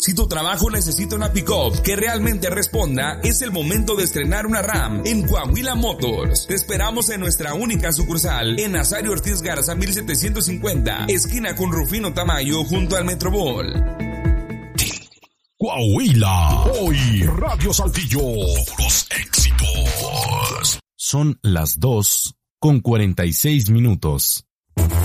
Si tu trabajo necesita una pick-up que realmente responda, es el momento de estrenar una RAM en Coahuila Motors. Te esperamos en nuestra única sucursal en Nazario Ortiz Garza 1750, esquina con Rufino Tamayo junto al Metrobol. Coahuila, hoy Radio Saltillo, puros éxitos. Son las 2:46.